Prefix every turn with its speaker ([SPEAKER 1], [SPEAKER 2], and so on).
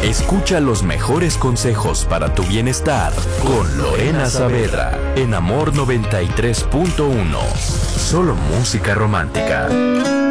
[SPEAKER 1] Escucha los mejores consejos para tu bienestar con Lorena Saavedra en Amor 93.1. Solo música romántica.